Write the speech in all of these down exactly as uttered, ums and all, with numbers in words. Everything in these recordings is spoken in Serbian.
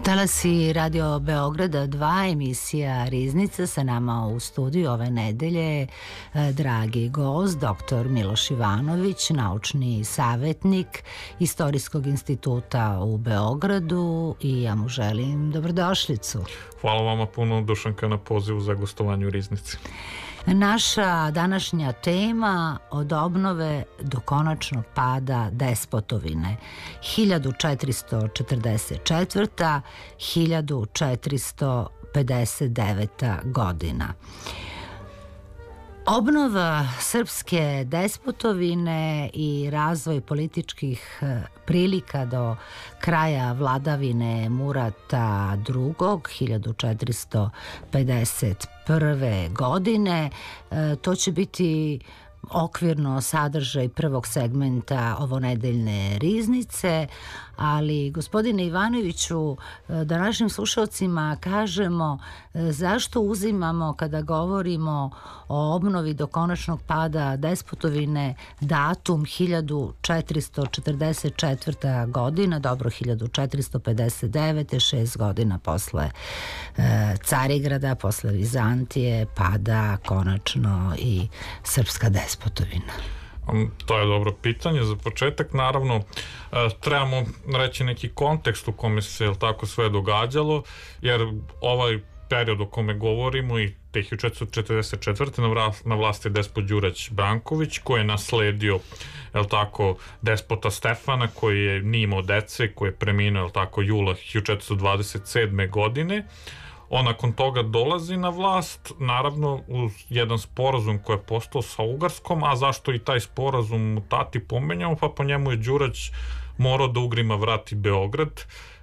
Talasi Radio Beograda dva, emisija Riznica, sa nama u studiju ove nedelje dragi gost, doktor Miloš Ivanović, naučni savjetnik Istorijskog instituta u Beogradu, i ja mu želim dobrodošlicu. Hvala vama puno, Dušanka, na pozivu za gostovanje u Riznici. Naša današnja tema: od obnove do konačnog pada despotovine, hiljadu četiristo četrdeset četvrta do hiljadu četiristo pedeset deveta godina. Obnova srpske despotovine i razvoj političkih prilika do kraja vladavine Murata drugog. hiljadu četiristo pedeset prve. godine. To će biti okvirno sadržaj prvog segmenta ovonedeljne Riznice, ali gospodine Ivanoviću, da našim slušalcima kažemo zašto uzimamo, kada govorimo o obnovi do konačnog pada despotovine, datum hiljadu četiristo četrdeset četvrta. godina, dobro, hiljadu četiristo pedeset devete. šest godina posle e, Carigrada, posle Vizantije, pada konačno i srpska despotovina. To je dobro pitanje. Za početak, naravno, trebamo reći neki kontekst u kome se tako sve događalo, jer ovaj period o kome govorimo i te hiljadu četiristo četrdeset četvrte. na vlasti je despot Đurađ Branković, koji je nasledio, jel tako, despota Stefana, koji je nije imao dece, koji je preminuo, jel tako, jula hiljadu četiristo dvadeset sedme. godine. On nakon toga dolazi na vlast, naravno uz jedan sporazum koji je postao sa Ugarskom. A zašto i taj sporazum Tati pomenjamo? Pa po njemu je Đurađ morao da Ugrima vrati Beograd,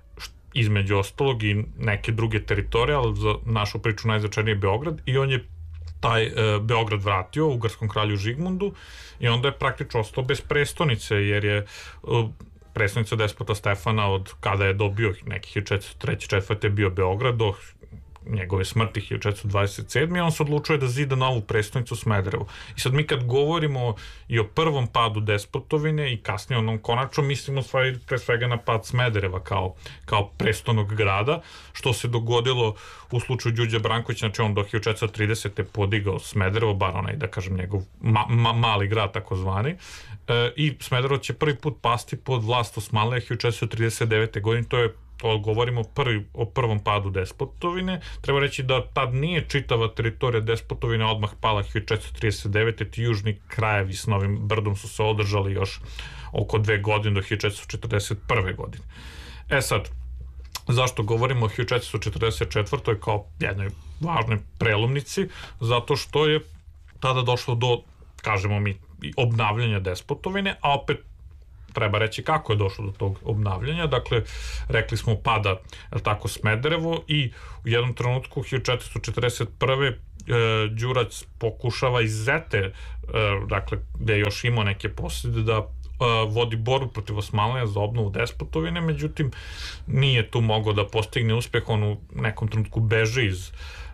između ostalog i neke druge teritorije, ali za našu priču najznačajniji je Beograd, i on je taj e, Beograd vratio Ugarskom kralju Žigmundu, i onda je praktično ostao bez prestonice, jer je e, prestonica despota Stefana od kada je dobio nekih hiljadu četiristo treće četvrte bio Beograd do njegove smrti hiljadu četiristo dvadeset sedme. on se odlučuje da zida novu prestonicu Smederevo. I sad mi kad govorimo i o prvom padu despotovine i kasnije onom konačnom, mislimo u stvari pre svega na pad Smedereva kao, kao prestonog grada, što se dogodilo u slučaju Đurđa Brankovića. Znači on do hiljadu četiristo tridesete podigao Smederevo, bar onaj, da kažem, njegov ma, ma, mali grad takozvani, e, i Smederevo će prvi put pasti pod vlast Osmanlija hiljadu četiristo trideset devete. godine. To je To govorimo prvi, o prvom padu despotovine. Treba reći da tad nije čitava teritorija despotovine odmah pala hiljadu četiristo trideset devete. Ti južni krajevi s Novim Brdom su se održali još oko dve godine do hiljadu četiristo četrdeset prve. godine. E sad, zašto govorimo o hiljadu četiristo četrdeset četvrtoj kao jednoj važnoj prelomnici? Zato što je tada došlo do, kažemo mi, obnavljanja despotovine, a opet treba reći kako je došlo do tog obnavljanja. Dakle, rekli smo pada, je tako, Smederevo, i u jednom trenutku hiljadu četiristo četrdeset prve. E, Đurađ pokušava iz Zete, e, dakle, gde je još imao neke posljede, da e, vodi borbu protiv Osmanlija za obnovu despotovine, međutim nije tu mogao da postigne uspeh. On u nekom trenutku beže iz,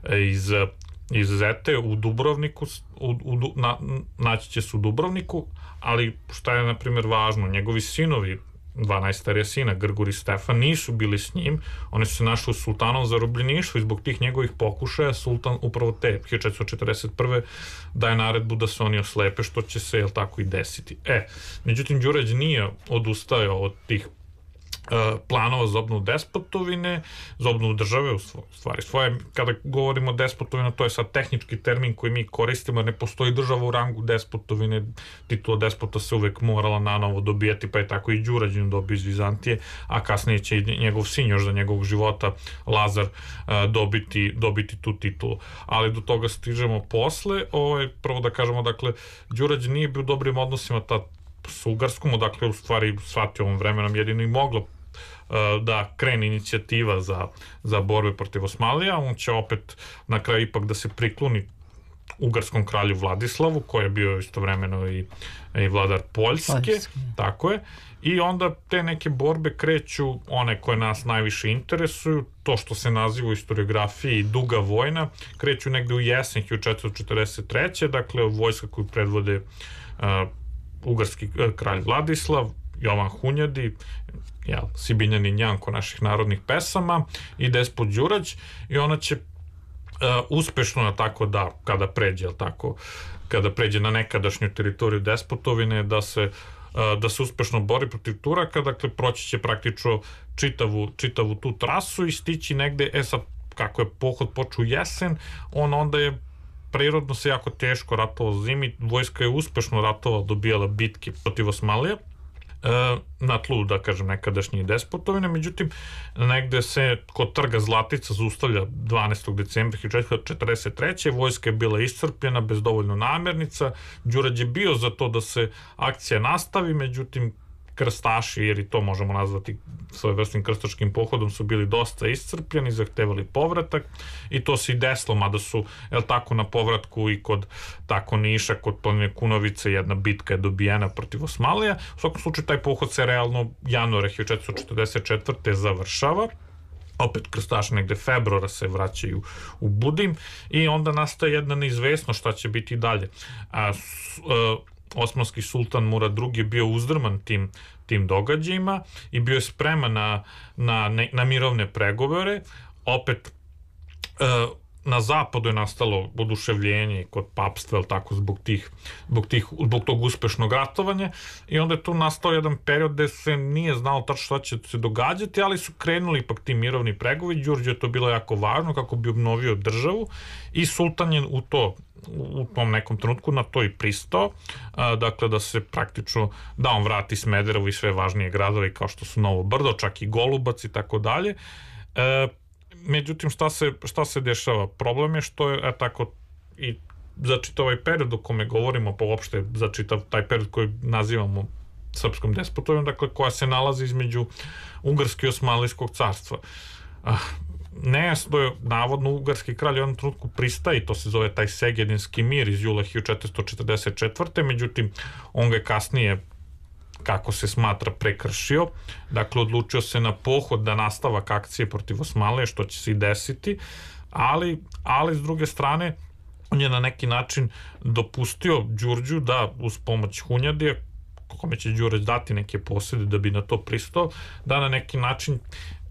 iz iz Zete u Dubrovniku, u, u, na, naći će se u Dubrovniku, ali šta je, na primjer, važno, njegovi sinovi, dva najstarija sina, Grgur i Stefan, nisu bili s njim. Oni su se našli u sultanom zarobljeništvu i zbog tih njegovih pokušaja sultan upravo te hiljadu četiristo četrdeset prve. daje naredbu da se oni oslepe, što će se, jel tako, i desiti. E, međutim, Đurađ nije odustajao od tih planova za obnovu despotovine, za obnovu države, u stvari svoje. Kada govorimo o despotovine, to je sad tehnički termin koji mi koristimo, jer ne postoji država u rangu despotovine. Titula despota se uvek morala nanovo dobijati, pa je tako i Đurađ dobio iz Vizantije, a kasnije će i njegov sin još za njegovog života, Lazar, dobiti, dobiti tu titulu. Ali do toga stižemo posle. Ovaj, prvo da kažemo, dakle, Đurađ nije bio u dobrim odnosima tad s Ugarskom, odakle u stvari shvatio ovom vremenom jedino i moglo da krene inicijativa za, za borbe protiv Osmanlija. On će opet na kraju ipak da se prikloni ugarskom kralju Vladislavu, koji je bio istovremeno i, i vladar Poljske, Poljske, tako je. I onda te neke borbe kreću, one koje nas najviše interesuju, to što se naziva u historiografiji Duga vojna, kreću negde u jesen hiljadu četiristo četrdeset treće. Dakle, vojska koju predvode uh, ugarski kralj Vladislav, Jovan Hunjadi jel, Sibinjanin Janko naših narodnih pesama i Despot Đurađ, i ona će uh, uspešno, tako da, kada pređe, jel tako, kada pređe na nekadašnju teritoriju Despotovine, da se da se uspešno bori protiv Turaka, dakle proći će praktično čitavu, čitavu tu trasu i stići negde, e sad, kako je pohod počeo jesen, on onda je prirodno se jako teško ratovao zimi, vojska je uspešno ratovala, dobijala bitke protiv Osmanlija, na tlu, da kažem, nekadašnje Despotovine, međutim, negde se kod trga Zlatica zaustavlja dvanaestog decembra hiljadu četiristo četrdeset treće vojska je bila iscrpljena, bez dovoljno namernica, Đurađ je bio za to da se akcija nastavi, međutim, krstaši, jer i to možemo nazvati svojevrsnim krstaškim pohodom, su bili dosta iscrpljeni, zahtevali povratak i to se i desilo, mada su, jel tako, na povratku i kod tako Niša, kod planine Kunovice, jedna bitka je dobijena protiv Osmanlija. U svakom slučaju, taj pohod se realno januara hiljadu četiristo četrdeset četvrte završava. Opet krstaši negde februara se vraćaju u Budim i onda nastaje jedna neizvesnost šta će biti dalje. A, s, a, Osmanski sultan Murad drugi je bio uzdrman tim, tim događajima i bio je spreman na, na, na mirovne pregovore. Opet e, na zapadu je nastalo oduševljenje kod papstva, tako, zbog, tih, zbog, tih, zbog tog uspešnog ratovanja, i onda je tu nastao jedan period gde se nije znalo tačno šta će se događati, ali su krenuli ipak ti mirovni pregovori. Đurđu je to bilo jako važno kako bi obnovio državu i sultan je u to u tom nekom trenutku na to i pristao, a, dakle da se praktično, da on vrati Smederevo i sve važnije gradove kao što su Novo Brdo, čak i Golubac i tako dalje. E, međutim, šta se, šta se dešava? Problem je što je, e, tako, i za čitav ovaj period o kome govorimo, pa uopšte za čitav taj period koji nazivamo srpskom despotovima, dakle koja se nalazi između Ugarske i Osmanlijskog carstva. Ah, nejasno je, navodno ugarski kralj u jednom trenutku pristaje, to se zove taj Segedinski mir iz jula hiljadu četiristo četrdeset četvrte međutim on ga je kasnije, kako se smatra, prekršio, dakle odlučio se na pohod, da nastavak akcije protiv Osmanlije, što će se i desiti, ali, ali s druge strane on je na neki način dopustio Đurđu da uz pomoć Hunjadija, kome će Đurađ dati neke posede da bi na to pristao, da na neki način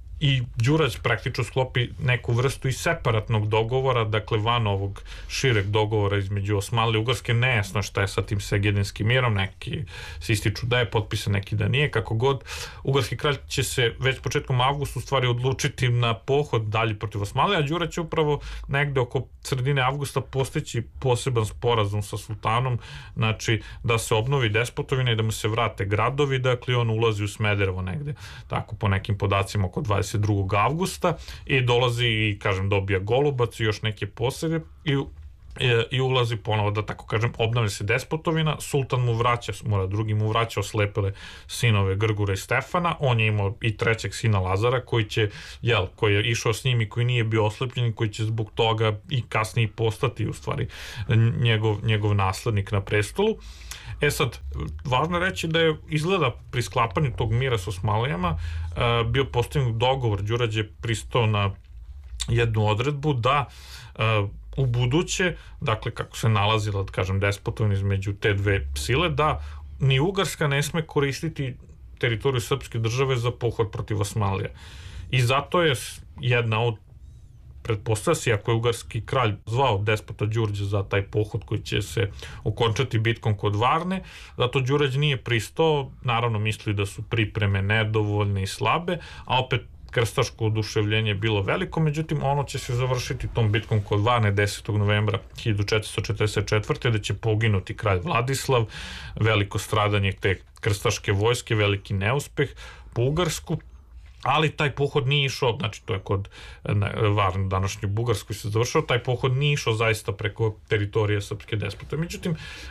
i Đurađ praktično sklopi neku vrstu i separatnog dogovora, dakle van ovog šireg dogovora između Osmanlije i Ugarske. Nejasno šta je sa tim Segedinskim mirom, neki se ističu da je potpisan, neki da nije, kako god. Ugarski kralj će se već početkom avgusta u stvari odlučiti na pohod dalje protiv Osmanlije, a Đurađ će upravo negde oko sredine avgusta postići poseban sporazum sa sultanom, znači da se obnovi Despotovina i da mu se vrate gradovi, dakle on ulazi u Smederevo negde, tako po nekim podacima oko dvadeset drugog avgusta i dolazi i, kažem, dobija Golubac i još neke posede i, i, i ulazi ponovo, da tako kažem, obnavlja se Despotovina, sultan mu vraća, Murad drugi mu vraća oslepele sinove Grgura i Stefana, on je imao i trećeg sina Lazara koji će, jel, koji je išao s njim i koji nije bio oslepljen, koji će zbog toga i kasnije postati u stvari njegov, njegov naslednik na prestolu. E sad, važno je reći da je izgleda pri sklapanju tog mira s Osmanlijama uh, bio postavljen dogovor, Đurađ je pristao na jednu odredbu da uh, u buduće, dakle kako se nalazila, da kažem, Despotovina između te dve sile, da ni Ugarska ne sme koristiti teritoriju srpske države za pohod protiv Osmanlija. I zato je jedna od pretpostavlja se, ako je ugarski kralj zvao despota Đurđa za taj pohod koji će se okončati bitkom kod Varne, zato Đurađ nije pristao, naravno misli da su pripreme nedovoljne i slabe, a opet krstaško oduševljenje je bilo veliko, međutim ono će se završiti tom bitkom kod Varne desetog novembra hiljadu četiristo četrdeset četvrte da će poginuti kralj Vladislav, veliko stradanje te krstaške vojske, veliki neuspeh po Ugarsku. Ali taj pohod nije išao, znači to je kod Varne, današnju Bugarsku se završao, taj pohod nije išao zaista preko teritorije srpske despote. Međutim,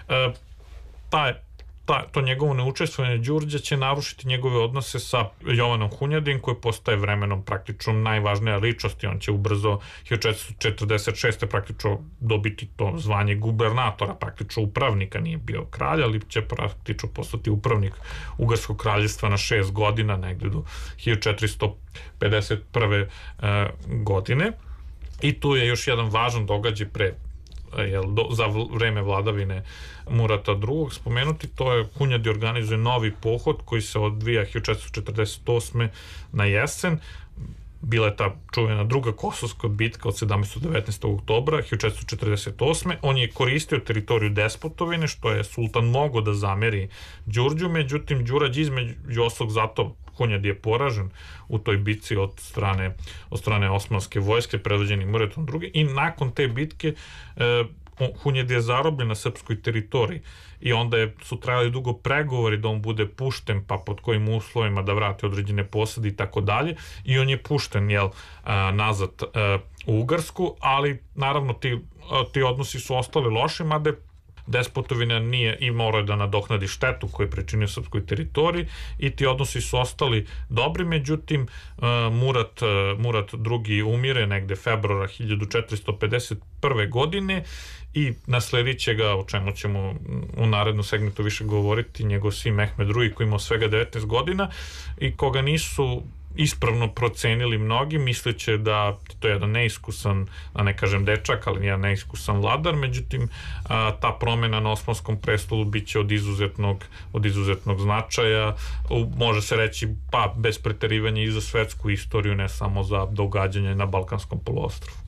taj, ta, to njegovo neučestvovanje Đurđa će narušiti njegove odnose sa Jovanom Hunjadijem, koji postaje vremenom praktično najvažnija ličnost i on će ubrzo hiljadu četiristo četrdeset šeste praktično dobiti to zvanje gubernatora, praktično upravnika, nije bio kralj, ali će praktično postati upravnik Ugarskog kraljevstva na šest godina, negde do hiljadu četiristo pedeset prve. godine. I tu je još jedan važan događaj pre jel, do, za vreme vladavine Murata drugog spomenuti, to je Hunjadi organizuje novi pohod koji se odvija hiljadu četiristo četrdeset osme na jesen. Bila je ta čuvena druga kosovska bitka od sedamnaestog do devetnaestog oktobra hiljadu četiristo četrdeset osme. On je koristio teritoriju Despotovine, što je sultan mogao da zameri Đurđu, međutim Đurađ između ostalog zato Hunjadi je poražen u toj bitci od strane, od strane osmanske vojske predvođeni Muratom drugim i nakon te bitke e, Hunjadi je zarobljen na srpskoj teritoriji i onda je, su trajali dugo pregovori da on bude pušten, pa pod kojim uslovima da vrati određene posade i tako dalje, i on je pušten, jel, nazad u Ugarsku, ali naravno ti, ti odnosi su ostali loši, mada je Despotovina nije i morao da nadoknadi štetu koju je pričinio srpskoj teritoriji i ti odnosi su ostali dobri, međutim Murat, Murat drugi umire negde februara hiljadu četiristo pedeset prve godine i nasledit će ga, o čemu ćemo u narednom segmentu više govoriti, njegov sin Mehmed drugi koji imao svega devetnaest godina i koga nisu ispravno procenili mnogi, misleće da to je jedan neiskusan, a ne kažem dečak, ali jedan neiskusan vladar, međutim a, ta promena na osmanskom prestolu bit će od izuzetnog, od izuzetnog značaja, u, može se reći pa bez preterivanja i za svetsku istoriju, ne samo za događanje na Balkanskom poluostrvu.